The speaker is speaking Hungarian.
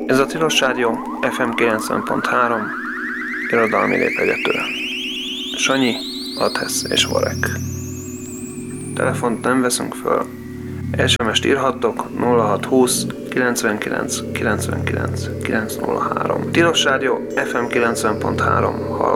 Ez a Tilos Rádió FM 90.3 irodalmi lépegető. Sanyi, Athesz és Vorek. Telefont nem veszünk föl. SMS-t írhattok 0620 99 99 903. Tilos Rádió FM 90.3 hallgat.